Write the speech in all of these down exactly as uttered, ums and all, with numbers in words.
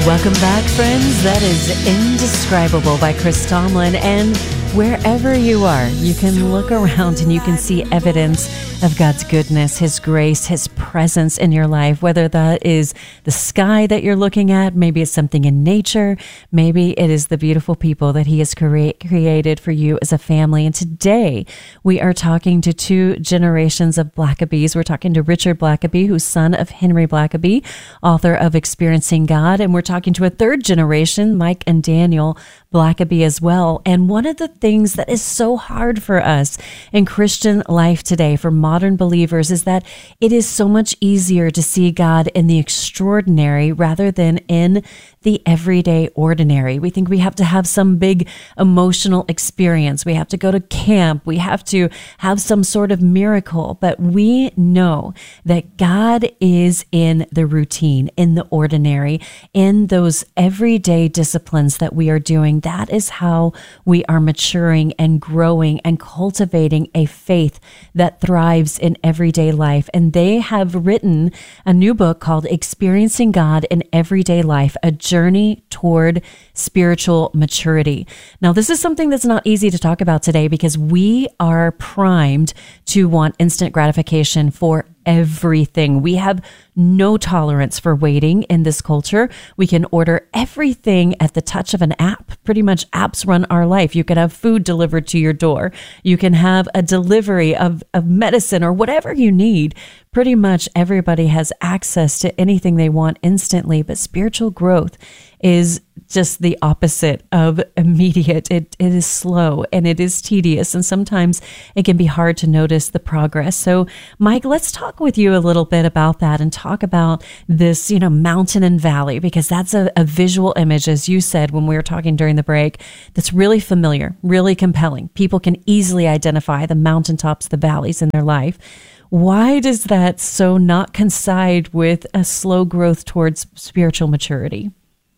Welcome back, friends. That is Indescribable by Chris Tomlin. And wherever you are, you can look around and you can see evidence of God's goodness, His grace, His presence in your life, whether that is the sky that you're looking at, maybe it's something in nature, maybe it is the beautiful people that He has crea- created for you as a family. And today we are talking to two generations of Blackabys. We're talking to Richard Blackaby, who's son of Henry Blackaby, author of Experiencing God. And we're talking to a third generation, Mike and Daniel Blackaby as well. And one of the things that is so hard for us in Christian life today, for modern believers, is that it is so much easier to see God in the extraordinary rather than in the everyday ordinary. We think we have to have some big emotional experience. We have to go to camp. We have to have some sort of miracle. But we know that God is in the routine, in the ordinary, in those everyday disciplines that we are doing. That is how we are maturing and growing and cultivating a faith that thrives in everyday life. And they have written a new book called Experiencing God in Everyday Life, a journey toward spiritual maturity. Now, this is something that's not easy to talk about today because we are primed to want instant gratification for everything. We have no tolerance for waiting in this culture. We can order everything at the touch of an app. Pretty much apps run our life. You can have food delivered to your door. You can have a delivery of, of medicine or whatever you need. Pretty much everybody has access to anything they want instantly, but spiritual growth is just the opposite of immediate. It, it is slow and it is tedious, and sometimes it can be hard to notice the progress. So, Mike, let's talk with you a little bit about that and talk about this, you know, mountain and valley, because that's a, a visual image, as you said when we were talking during the break, that's really familiar, really compelling. People can easily identify the mountaintops, the valleys in their life. Why does that so not coincide with a slow growth towards spiritual maturity?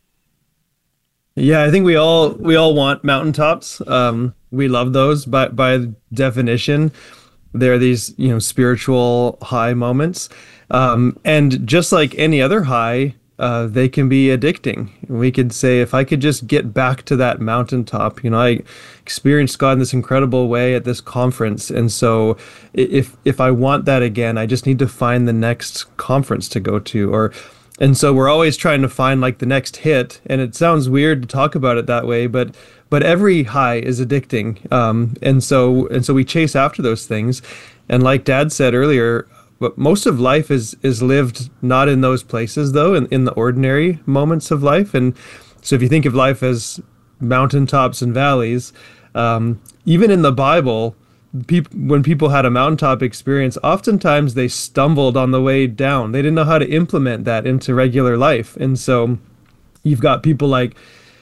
Yeah, I think we all we all want mountaintops. Um, we love those, but by definition, they're these, you know, spiritual high moments. Um, and just like any other high, uh, they can be addicting. We could say, if I could just get back to that mountaintop, you know, I experienced God in this incredible way at this conference. And so if if I want that again, I just need to find the next conference to go to. Or And so we're always trying to find like the next hit. And it sounds weird to talk about it that way, but but every high is addicting. Um, and so and so we chase after those things. And like Dad said earlier, but most of life is is lived not in those places, though, in, in the ordinary moments of life. And so if you think of life as mountaintops and valleys, um, even in the Bible, People, when people had a mountaintop experience, oftentimes they stumbled on the way down. They didn't know how to implement that into regular life. And so you've got people like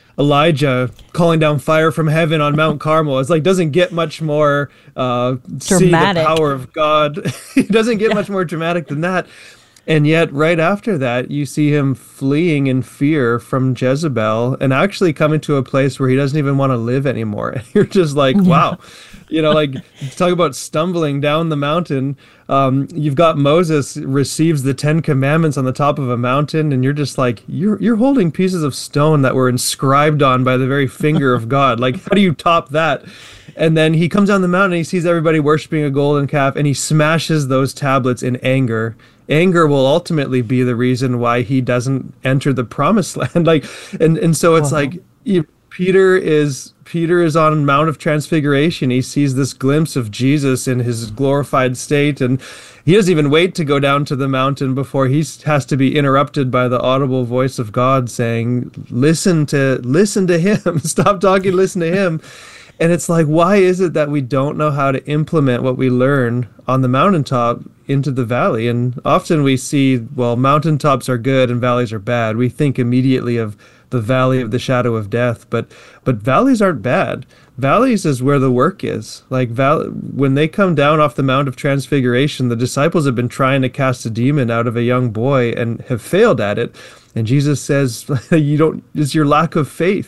Elijah calling down fire from heaven on Mount Carmel. It's like, doesn't get much more uh, see the power of God. It doesn't get yeah. much more dramatic than that. And yet right after that, you see him fleeing in fear from Jezebel and actually coming to a place where he doesn't even want to live anymore. And you're just like, yeah. wow. You know, like, talk about stumbling down the mountain. Um, you've got Moses receives the Ten Commandments on the top of a mountain, and you're just like, you're you're holding pieces of stone that were inscribed on by the very finger of God. Like, how do you top that? And then he comes down the mountain and he sees everybody worshiping a golden calf, and he smashes those tablets in anger. Anger will ultimately be the reason why he doesn't enter the promised land. Like, and, and so it's uh-huh. like, you, Peter is Peter is on Mount of Transfiguration. He sees this glimpse of Jesus in his glorified state, and he doesn't even wait to go down to the mountain before he has to be interrupted by the audible voice of God saying, listen to listen to him. Stop talking, listen to him. And it's like, why is it that we don't know how to implement what we learn on the mountaintop into the valley? And often we see, well, mountaintops are good and valleys are bad. We think immediately of the valley of the shadow of death, but but valleys aren't bad. Valleys is where the work is. Like, val- when they come down off the Mount of Transfiguration, the disciples have been trying to cast a demon out of a young boy and have failed at it. And Jesus says, you don't, it's your lack of faith.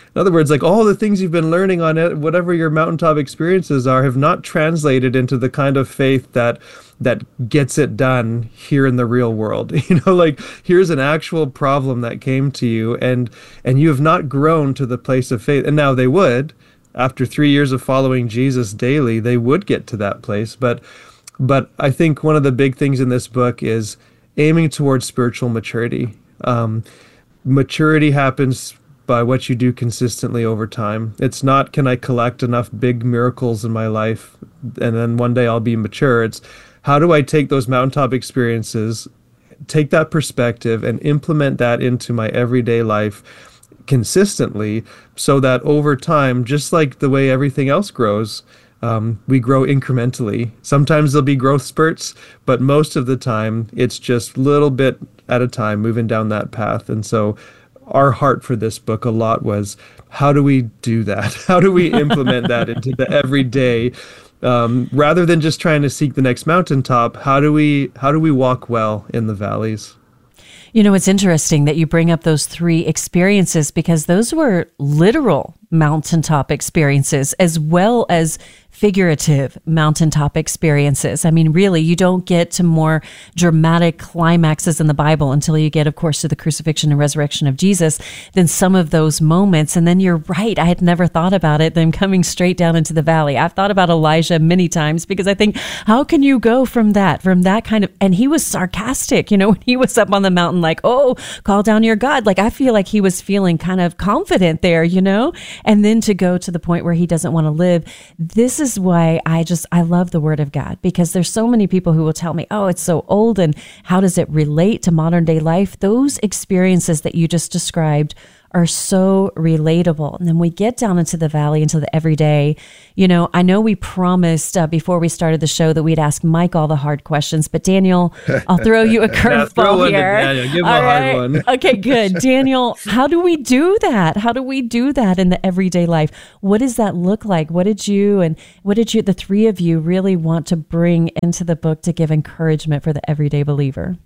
In other words, like all the things you've been learning on it, whatever your mountaintop experiences are, have not translated into the kind of faith that that gets it done here in the real world. You know, like here's an actual problem that came to you, and and you have not grown to the place of faith. And now they would, after three years of following Jesus daily, they would get to that place. But but I think one of the big things in this book is aiming towards spiritual maturity. Um, maturity happens by what you do consistently over time. It's not, can I collect enough big miracles in my life and then one day I'll be mature? It's, how do I take those mountaintop experiences, take that perspective and implement that into my everyday life consistently, so that over time, just like the way everything else grows, um, we grow incrementally. Sometimes there'll be growth spurts, but most of the time it's just little bit at a time moving down that path. And so our heart for this book a lot was, how do we do that? How do we implement that into the everyday? Um, rather than just trying to seek the next mountaintop, how do we how do we walk well in the valleys? You know, it's interesting that you bring up those three experiences, because those were literal mountaintop experiences as well as figurative mountaintop experiences. I mean, really, you don't get to more dramatic climaxes in the Bible until you get, of course, to the crucifixion and resurrection of Jesus, than some of those moments. And then you're right. I had never thought about it, them coming straight down into the valley. I've thought about Elijah many times, because I think, how can you go from that, from that kind of, and he was sarcastic, you know, when he was up on the mountain, like, oh, call down your God. Like, I feel like he was feeling kind of confident there, you know, and then to go to the point where he doesn't want to live. This is why I just, I love the Word of God, because there's so many people who will tell me, oh, it's so old, and how does it relate to modern day life? Those experiences that you just described are so relatable. And then we get down into the valley, into the everyday. You know, I know we promised uh, before we started the show that we'd ask Mike all the hard questions, but Daniel, I'll throw you a curveball here. Daniel. Give him all a hard right. one. Okay, good. Daniel, how do we do that? How do we do that in the everyday life? What does that look like? What did you and what did you, the three of you, really want to bring into the book to give encouragement for the everyday believer?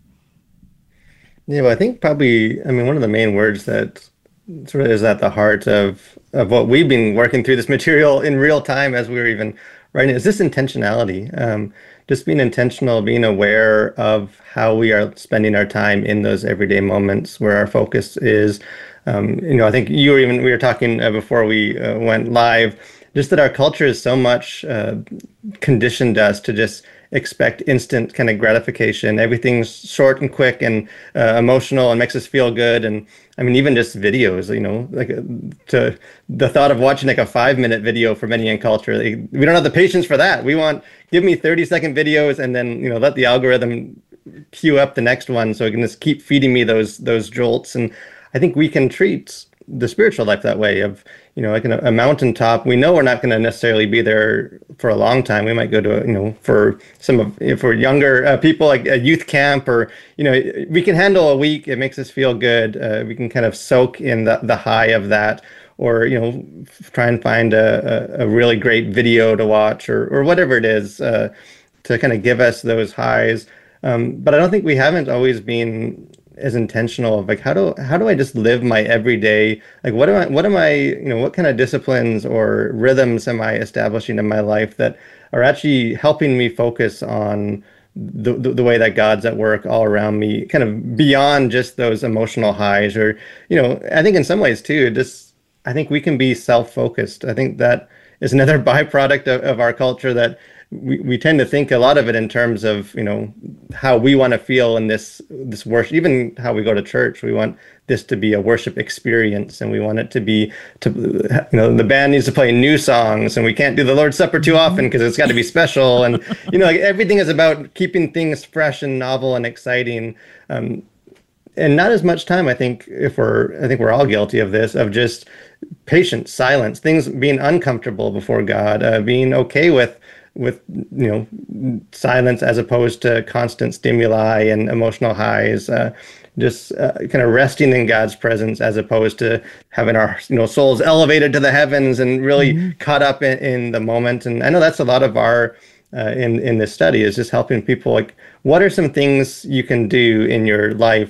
Yeah, well, I think probably, I mean, one of the main words that sort of is at the heart of of what we've been working through this material in real time as we were even writing is this intentionality. Um, just being intentional, being aware of how we are spending our time in those everyday moments where our focus is. Um, you know, I think you were even, we were talking uh, before we uh, went live, just that our culture is so much uh, conditioned us to just expect instant kind of gratification. Everything's short and quick and uh, emotional and makes us feel good. And I mean, even just videos, you know, like uh, to the thought of watching like a five minute video for many in culture, like, we don't have the patience for that. We want, give me thirty second videos and then, you know, let the algorithm queue up the next one so it can just keep feeding me those, those jolts. And I think we can treat the spiritual life that way of, you know, like a, a mountaintop. We know we're not going to necessarily be there for a long time. We might go to, a, you know, for some of, if we're younger uh, people, like a youth camp, or, you know, we can handle a week. It makes us feel good. Uh, we can kind of soak in the, the high of that, or, you know, f- try and find a, a, a really great video to watch, or, or whatever it is uh, to kind of give us those highs. Um, but I don't think we haven't always been as intentional of like, how do how do I just live my everyday, like what am I what am I you know what kind of disciplines or rhythms am I establishing in my life that are actually helping me focus on the the, the way that God's at work all around me, kind of beyond just those emotional highs. Or, you know, I think in some ways too, just I think we can be self-focused. I think that is another byproduct of, of our culture, that we, we tend to think a lot of it in terms of, you know, how we want to feel in this this worship, even how we go to church. We want this to be a worship experience, and we want it to be, to you know, the band needs to play new songs, and we can't do the Lord's Supper too often because it's got to be special. And, you know, like everything is about keeping things fresh and novel and exciting. Um, and not as much time, I think, if we're, I think we're all guilty of this, of just patience, silence, things being uncomfortable before God, uh, being okay with, with, you know, silence as opposed to constant stimuli and emotional highs, uh, just uh, kind of resting in God's presence as opposed to having our, you know, souls elevated to the heavens and really mm-hmm. caught up in, in the moment. And I know that's a lot of our, uh, in, in this study, is just helping people, like, what are some things you can do in your life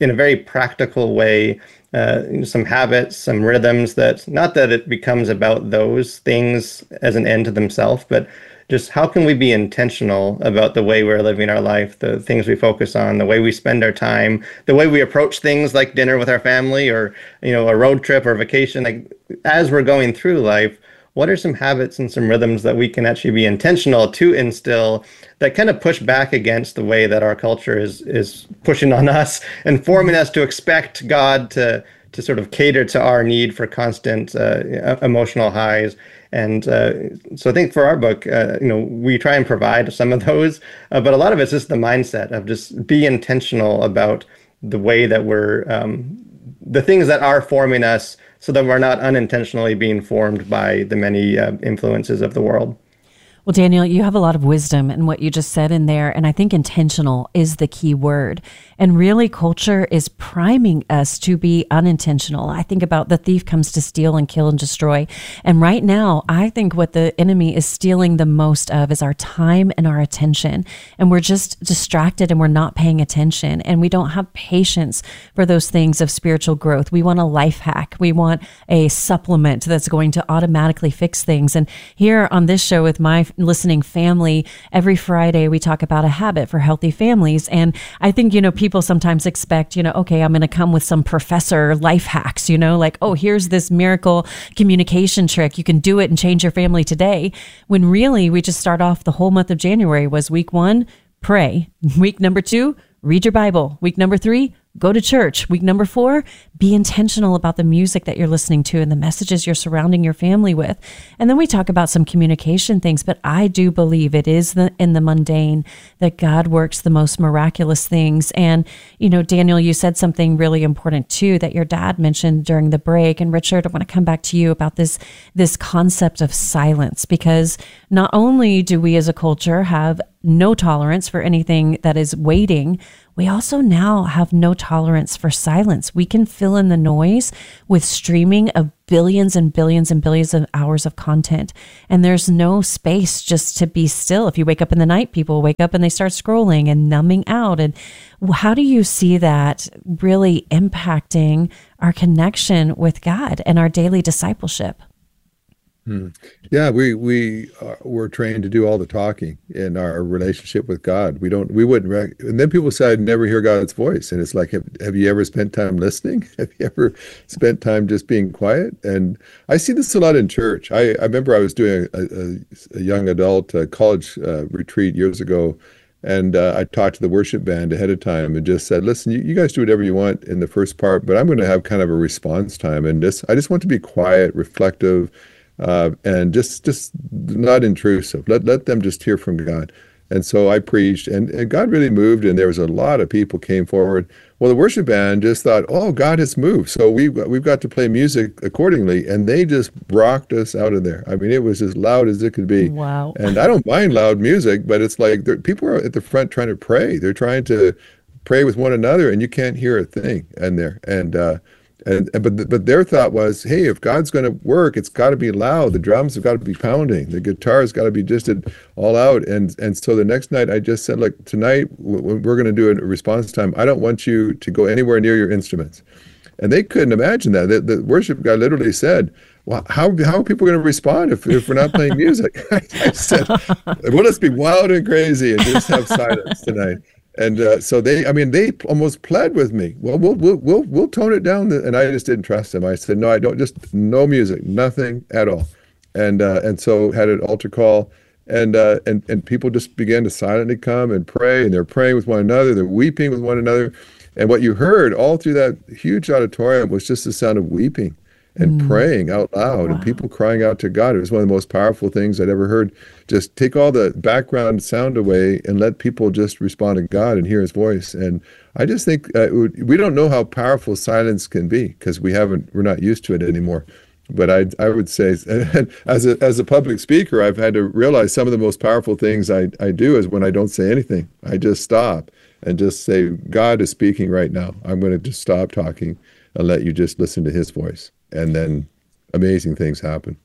in a very practical way, uh, some habits, some rhythms that, not that it becomes about those things as an end to themselves, but just how can we be intentional about the way we're living our life, the things we focus on, the way we spend our time, the way we approach things like dinner with our family, or, you know, a road trip or vacation. Like, as we're going through life, what are some habits and some rhythms that we can actually be intentional to instill that kind of push back against the way that our culture is is pushing on us and forming us to expect God to to sort of cater to our need for constant uh, emotional highs. And uh, so I think for our book, uh, you know, we try and provide some of those, uh, but a lot of it's just the mindset of just be intentional about the way that we're, um, the things that are forming us, so that we're not unintentionally being formed by the many uh, influences of the world. Well, Daniel, you have a lot of wisdom in what you just said in there. And I think intentional is the key word. And really, culture is priming us to be unintentional. I think about the thief comes to steal and kill and destroy. And right now, I think what the enemy is stealing the most of is our time and our attention. And we're just distracted and we're not paying attention. And we don't have patience for those things of spiritual growth. We want a life hack. We want a supplement that's going to automatically fix things. And here on this show with my listening family, every Friday we talk about a habit for healthy families. And I think, you know, people sometimes expect, you know, okay, I'm going to come with some professor life hacks, you know, like, oh, here's this miracle communication trick. You can do it and change your family today. When really we just start off, the whole month of January was week one, pray. Week number two, read your Bible. Week number three, go to church. Week number four, be intentional about the music that you're listening to and the messages you're surrounding your family with. And then we talk about some communication things, but I do believe it is the, in the mundane that God works the most miraculous things. And, you know, Daniel, you said something really important too, that your dad mentioned during the break. And Richard, I want to come back to you about this, this concept of silence, because not only do we as a culture have no tolerance for anything that is waiting, we also now have no tolerance for silence. We can fill in the noise with streaming of billions and billions and billions of hours of content. And there's no space just to be still. If you wake up in the night, people wake up and they start scrolling and numbing out. And how do you see that really impacting our connection with God and our daily discipleship? Hmm. Yeah, we we are, we're trained to do all the talking in our relationship with God. We don't, we wouldn't, rec- and then people say, "I'd never hear God's voice," and it's like, have, have you ever spent time listening? Have you ever spent time just being quiet? And I see this a lot in church. I, I remember I was doing a, a, a young adult uh, college uh, retreat years ago, and uh, I talked to the worship band ahead of time and just said, "Listen, you, you guys do whatever you want in the first part, but I'm going to have kind of a response time, and this I just want to be quiet, reflective." Uh, and just just not intrusive. Let let them just hear from God. And so I preached, and, and God really moved, and there was a lot of people came forward. Well, the worship band just thought, oh, God has moved, so we've got, we've got to play music accordingly, and they just rocked us out of there. I mean, it was as loud as it could be. Wow. And I don't mind loud music, but it's like people are at the front trying to pray. They're trying to pray with one another, and you can't hear a thing in there. And uh, And, and but but their thought was, hey, if God's going to work, it's got to be loud. The drums have got to be pounding. The guitar's got to be just all out. And and so the next night, I just said, look, tonight when we're going to do a response time, I don't want you to go anywhere near your instruments. And they couldn't imagine that. The, the worship guy literally said, well, how how are people going to respond if, if we're not playing music? I, I said, well, let's be wild and crazy and just have silence tonight. And uh, so they, I mean, they almost pled with me. Well, we'll we'll we'll, we'll tone it down, and I just didn't trust them. I said, no, I don't. Just no music, nothing at all. And uh, and so had an altar call, and uh, and and people just began to silently come and pray, and they're praying with one another, they're weeping with one another, and what you heard all through that huge auditorium was just the sound of weeping and mm. praying out loud, wow. and people crying out to God. It was one of the most powerful things I'd ever heard. Just take all the background sound away and let people just respond to God and hear his voice. And I just think uh, we don't know how powerful silence can be because we haven't, we're not used to it anymore. But I I would say, as a as a public speaker, I've had to realize some of the most powerful things I, I do is when I don't say anything. I just stop and just say, God is speaking right now. I'm going to just stop talking and let you just listen to his voice. And then amazing things happen.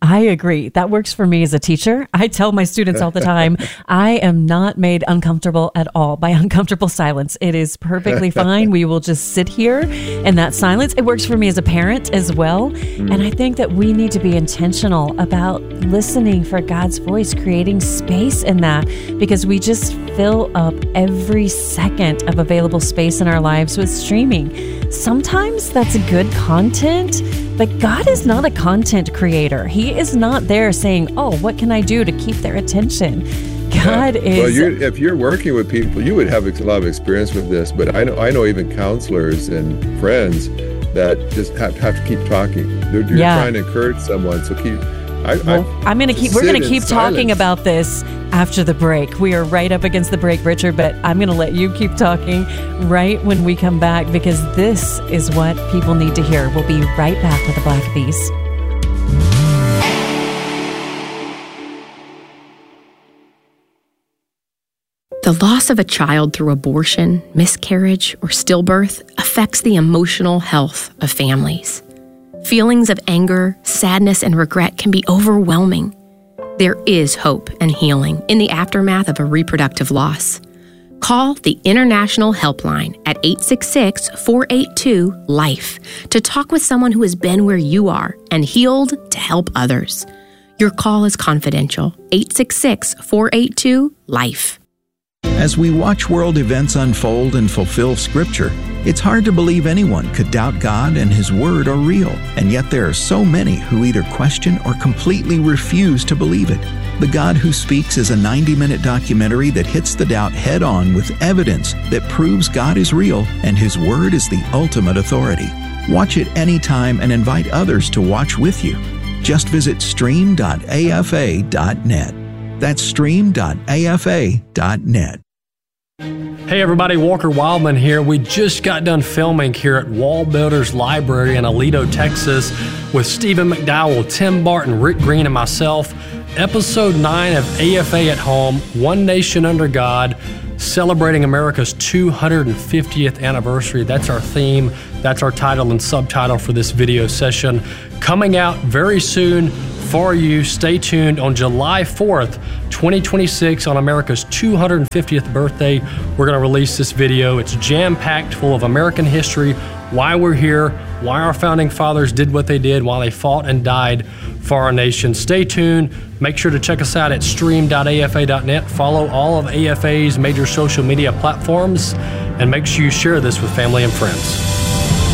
I agree. That works for me as a teacher. I tell my students all the time, I am not made uncomfortable at all by uncomfortable silence. It is perfectly fine. We will just sit here in that silence. It works for me as a parent as well. Mm. And I think that we need to be intentional about listening for God's voice, creating space in that, because we just fill up every second of available space in our lives with streaming. Sometimes that's good content, but God is not a content creator. He is not there saying, oh, what can I do to keep their attention? God yeah. is... Well, you're, if you're working with people, you would have a lot of experience with this, but I know I know even counselors and friends that just have, have to keep talking. They're, you're yeah. trying to encourage someone, so keep... I, well, I, I'm going to keep. We're going to keep talking about this after the break. We are right up against the break, Richard, but I'm going to let you keep talking right when we come back, because this is what people need to hear. We'll be right back with the Black Keys. The loss of a child through abortion, miscarriage, or stillbirth affects the emotional health of families. Feelings of anger, sadness, and regret can be overwhelming. There is hope and healing in the aftermath of a reproductive loss. Call the International Helpline at eight six six, four eight two, LIFE to talk with someone who has been where you are and healed to help others. Your call is confidential. eight six six, four eight two, LIFE. As we watch world events unfold and fulfill Scripture, it's hard to believe anyone could doubt God and His Word are real, and yet there are so many who either question or completely refuse to believe it. The God Who Speaks is a ninety-minute documentary that hits the doubt head-on with evidence that proves God is real and His Word is the ultimate authority. Watch it anytime and invite others to watch with you. Just visit stream dot a f a dot net. That's stream dot a f a dot net. Hey everybody, Walker Wildman here. We just got done filming here at Wall Builders Library in Aledo, Texas with Stephen McDowell, Tim Barton, Rick Green, and myself. Episode nine of A F A at Home, One Nation Under God, celebrating America's two hundred fiftieth anniversary. That's our theme. That's our title and subtitle for this video session. Coming out very soon for you. Stay tuned. On July fourth, twenty twenty-six, on America's two hundred fiftieth birthday, we're going to release this video. It's jam-packed full of American history, why we're here, why our founding fathers did what they did, why they fought and died for our nation. Stay tuned. Make sure to check us out at stream dot a f a dot net. Follow all of A F A's major social media platforms, and make sure you share this with family and friends.